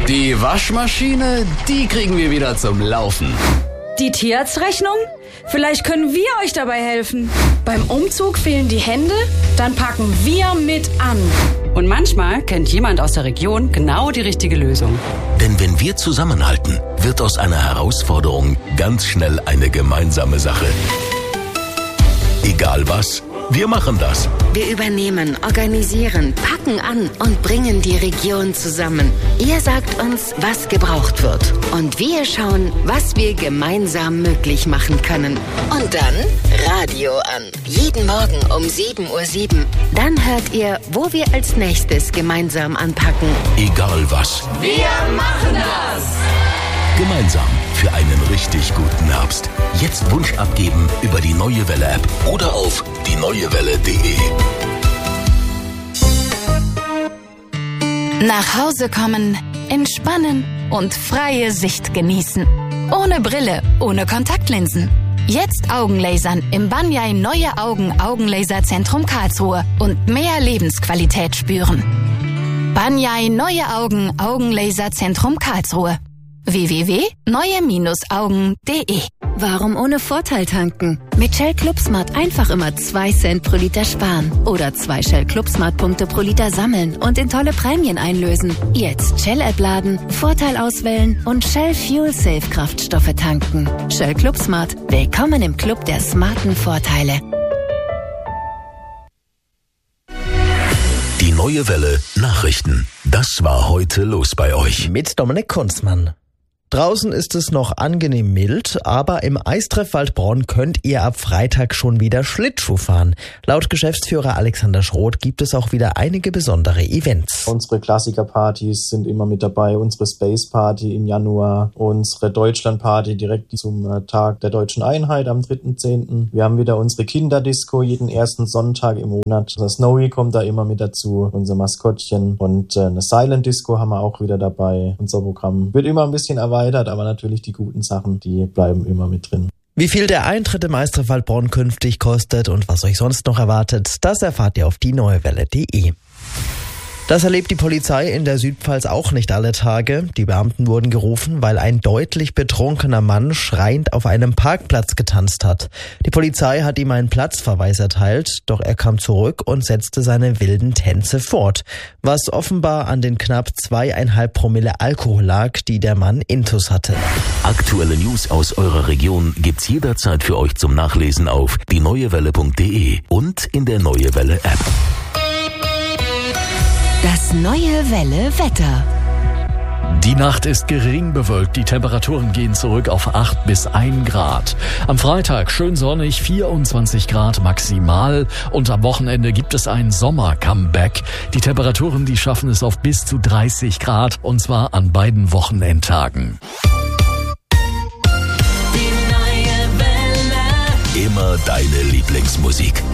Die Waschmaschine, die kriegen wir wieder zum Laufen. Die Tierarztrechnung? Vielleicht können wir euch dabei helfen. Beim Umzug fehlen die Hände? Dann packen wir mit an. Und manchmal kennt jemand aus der Region genau die richtige Lösung. Denn wenn wir zusammenhalten, wird aus einer Herausforderung ganz schnell eine gemeinsame Sache. Egal was, wir machen das. Wir übernehmen, organisieren, packen an und bringen die Region zusammen. Ihr sagt uns, was gebraucht wird. Und wir schauen, was wir gemeinsam möglich machen können. Und dann Radio an. Jeden Morgen um 7:07 Uhr. Dann hört ihr, wo wir als nächstes gemeinsam anpacken. Egal was. Wir machen das! Gemeinsam für einen richtig guten Herbst. Jetzt Wunsch abgeben über die Neue Welle App oder auf dieneuewelle.de. Nach Hause kommen, entspannen und freie Sicht genießen. Ohne Brille, ohne Kontaktlinsen. Jetzt Augenlasern im Banyai Neue Augen Augenlaserzentrum Karlsruhe und mehr Lebensqualität spüren. Banyai Neue Augen Augenlaserzentrum Karlsruhe. www.neue-augen.de. Warum ohne Vorteil tanken? Mit Shell ClubSmart einfach immer 2 Cent pro Liter sparen. Oder 2 Shell ClubSmart-Punkte pro Liter sammeln und in tolle Prämien einlösen. Jetzt Shell-App laden, Vorteil auswählen und Shell Fuel Safe Kraftstoffe tanken. Shell ClubSmart. Willkommen im Club der smarten Vorteile. Die Neue Welle Nachrichten. Das war heute los bei euch. Mit Dominik Kunzmann. Draußen ist es noch angenehm mild, aber im Eistreff Waldbronn könnt ihr ab Freitag schon wieder Schlittschuh fahren. Laut Geschäftsführer Alexander Schroth gibt es auch wieder einige besondere Events. Unsere Klassikerpartys sind immer mit dabei, unsere Space Party im Januar, unsere Deutschland Party direkt zum Tag der Deutschen Einheit am 3.10. Wir haben wieder unsere Kinderdisco jeden ersten Sonntag im Monat. Das Snowy kommt da immer mit dazu, unser Maskottchen, und eine Silent Disco haben wir auch wieder dabei. Unser Programm wird immer ein bisschen erweitert, aber natürlich die guten Sachen, die bleiben immer mit drin. Wie viel der Eintritt im Eistreff Waldbronn künftig kostet und was euch sonst noch erwartet, das erfahrt ihr auf dieneuewelle.de. Das erlebt die Polizei in der Südpfalz auch nicht alle Tage. Die Beamten wurden gerufen, weil ein deutlich betrunkener Mann schreiend auf einem Parkplatz getanzt hat. Die Polizei hat ihm einen Platzverweis erteilt, doch er kam zurück und setzte seine wilden Tänze fort, was offenbar an den knapp 2,5 Promille Alkohol lag, die der Mann intus hatte. Aktuelle News aus eurer Region gibt's jederzeit für euch zum Nachlesen auf dieneuewelle.de und in der Neue Welle App. Das Neue Welle Wetter. Die Nacht ist gering bewölkt, die Temperaturen gehen zurück auf 8 bis 1 Grad. Am Freitag schön sonnig, 24 Grad maximal, und am Wochenende gibt es ein Sommer-Comeback. Die Temperaturen, die schaffen es auf bis zu 30 Grad, und zwar an beiden Wochenendtagen. Immer deine Lieblingsmusik.